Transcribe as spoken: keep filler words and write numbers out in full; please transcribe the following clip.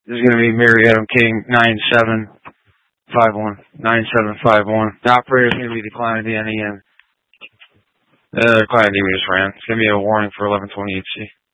This is going to be Mary Adam King nine seven five one. nine seven five one. The operator is going to be declining the N E N. Uh, declining the just ran. It's going to be a warning for eleven twenty H C.